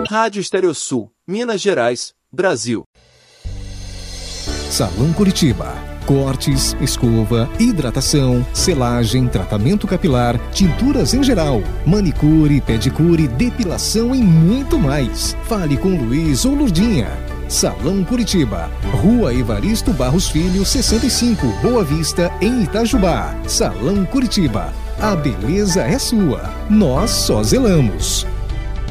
Rádio Estereosul, Minas Gerais, Brasil. Salão Curitiba. Cortes, escova, hidratação, selagem, tratamento capilar, tinturas em geral, manicure, pedicure, depilação e muito mais. Fale com Luiz ou Lurdinha. Salão Curitiba, Rua Evaristo Barros Filho, 65, Boa Vista, em Itajubá. Salão Curitiba, a beleza é sua, nós só zelamos.